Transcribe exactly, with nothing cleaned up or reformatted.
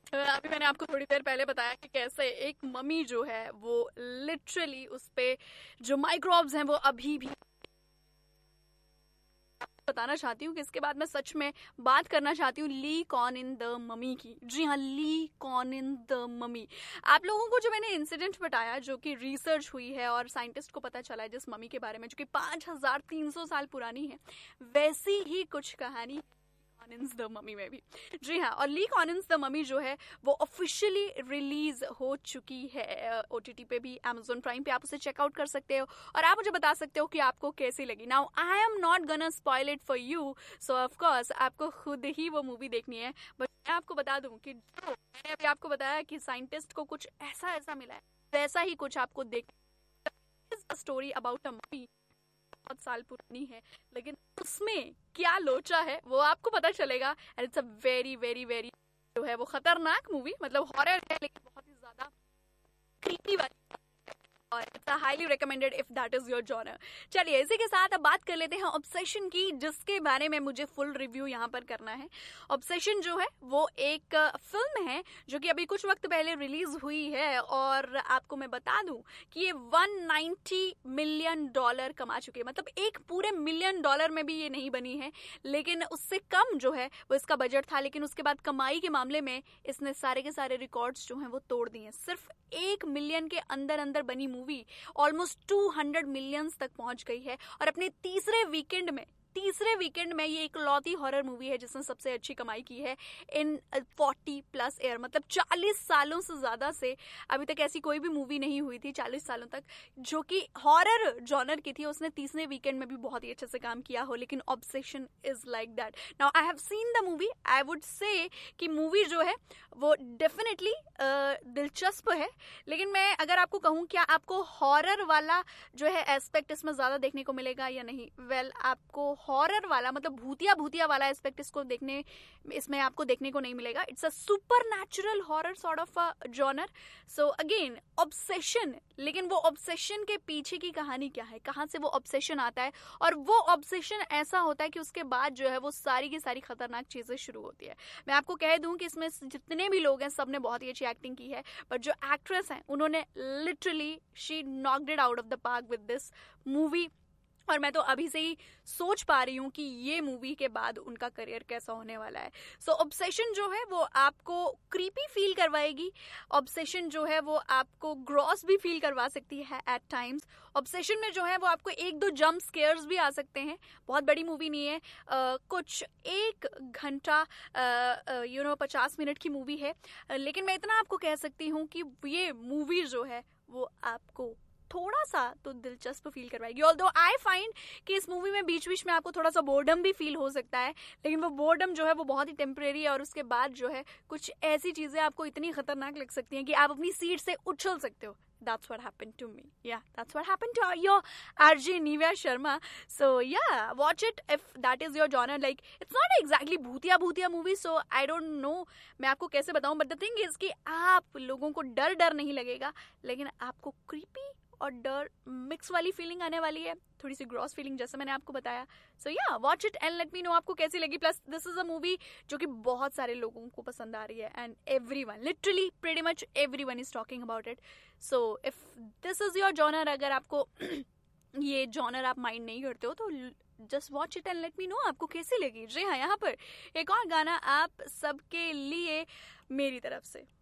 अ, अभी मैंने आपको थोड़ी देर पहले बताया कि कैसे एक मम्मी जो है वो लिटरली उस पे जो माइक्रोब्स हैं वो अभी भी बताना चाहती हूँ कि इसके बाद मैं सच में बात करना चाहती हूँ ली कॉन इन द ममी की। जी हाँ, ली कॉन इन द ममी। आप लोगों को जो मैंने इंसिडेंट बताया जो कि रिसर्च हुई है और साइंटिस्ट को पता चला है जिस ममी के बारे में जो कि पाँच हजार तीन सौ साल पुरानी है, वैसी ही कुछ कहानी कॉनिन्स द ममी में भी। जी हाँ, और ली कॉनिन्स द ममी जो है वो ऑफिशियली रिलीज हो चुकी है ओटीटी पे भी, अमेजोन प्राइम पे आप उसे चेकआउट कर सकते हो और आप मुझे बता सकते हो कि आपको कैसी लगी। Now I am not gonna spoil it for you, so of course आपको खुद ही वो मूवी देखनी है। बट मैं आपको बता दूं कि जो मैंने अभी आपको बताया कि साइंटिस्ट को कुछ ऐसा ऐसा मिला है, वैसा ही कुछ आपको देख स्टोरी अबाउट अ ममी, बहुत साल पुरानी है, लेकिन उसमें क्या लोचा है वो आपको पता चलेगा। And it's a very very very जो है वो खतरनाक मूवी, मतलब हॉरर है लेकिन बहुत ही ज्यादा क्रीपी वाली, और it's highly recommended if that is your genre. चलिए इसी के साथ अब बात कर लेते हैं ऑब्सेशन की, जिसके बारे में मुझे फुल रिव्यू यहाँ पर करना है। ऑब्सेशन जो है वो एक फिल्म है जो कि अभी कुछ वक्त पहले रिलीज हुई है और आपको मैं बता दूं कि ये एक सौ नब्बे मिलियन डॉलर कमा चुकी है। मतलब एक पूरे मिलियन डॉलर में भी ये नहीं बनी है, लेकिन उससे कम जो है वो इसका बजट था, लेकिन उसके बाद कमाई के मामले में इसने सारे के सारे रिकॉर्ड्स जो हैं वो तोड़ दिए। सिर्फ एक मिलियन के अंदर अंदर बनी movie almost two hundred millions तक पहुंच गई है और अपने तीसरे वीकेंड में तीसरे वीकेंड में ये इकलौती हॉरर मूवी है जिसने सबसे अच्छी कमाई की है इन फोर्टी प्लस ईयर, मतलब चालीस सालों से ज्यादा से अभी तक ऐसी कोई भी मूवी नहीं हुई थी चालीस सालों तक जो कि हॉरर जॉनर की थी। उसने तीसरे वीकेंड में भी बहुत ही अच्छे से काम किया हो, लेकिन obsession is like that. Now I have seen the movie, I would say कि मूवी जो है वो डेफिनेटली दिलचस्प है, लेकिन मैं अगर आपको कहूँ क्या आपको हॉरर वाला जो है एस्पेक्ट इसमें ज्यादा देखने को मिलेगा या नहीं, वेल well, आपको हॉरर वाला मतलब भूतिया भूतिया वाला एस्पेक्ट इसको देखने इसमें आपको देखने को नहीं मिलेगा। It's a super natural horror sort of a genre. So again obsession, लेकिन वो ऑब्सेशन के पीछे की कहानी क्या है, कहाँ से वो ऑब्सेशन आता है, और वो ऑब्सेशन ऐसा होता है कि उसके बाद जो है वो सारी की सारी खतरनाक चीजें शुरू होती है। मैं आपको कह दूं कि इसमें जितने भी लोग हैं सबने बहुत ही अच्छी एक्टिंग की है, बट जो एक्ट्रेस हैं उन्होंने literally she knocked it out of the park with this movie. और मैं तो अभी से ही सोच पा रही हूँ कि ये मूवी के बाद उनका करियर कैसा होने वाला है। सो so, ऑब्सेशन जो है वो आपको क्रीपी फील करवाएगी, ऑब्सेशन जो है वो आपको ग्रॉस भी फील करवा सकती है एट टाइम्स। ऑब्सेशन में जो है वो आपको एक दो जंप स्केयर्स भी आ सकते हैं। बहुत बड़ी मूवी नहीं है, आ, कुछ एक घंटा यू नो पचास मिनट की मूवी है, लेकिन मैं इतना आपको कह सकती हूँ कि ये मूवी जो है वो आपको थोड़ा सा तो दिलचस्प फील करवाएगी। ऑल्दो आई फाइंड कि इस मूवी में बीच बीच में आपको थोड़ा सा बोर्डम भी फील हो सकता है, लेकिन वो बोर्डम जो है वो बहुत ही टेम्परेरी है और उसके बाद जो है कुछ ऐसी चीजें आपको इतनी खतरनाक लग सकती हैं कि आप अपनी सीट से उछल सकते हो। That's what happened to me. Yeah, that's what happened to your R J Nivya Sharma. So yeah, watch it if that is your genre. Like it's not exactly भूतिया भूतिया movie, so I don't know मैं आपको कैसे बताऊं, but the thing is कि आप लोगों को डर डर नहीं लगेगा, लेकिन आपको creepy और डर मिक्स वाली फीलिंग आने वाली है, थोड़ी सी ग्रॉस फीलिंग जैसे मैंने आपको बताया। सो या watch it and let me know आपको कैसी लगी। Plus this is a movie जो कि बहुत सारे लोगों को पसंद आ रही है and everyone, literally pretty much everyone is talking about it. So if this is your genre, अगर आपको ये जॉनर आप माइंड नहीं करते हो तो just watch it and let me know आपको कैसी लगी। जी हाँ, यहाँ पर एक और गाना आप सबके लिए मेरी तरफ से।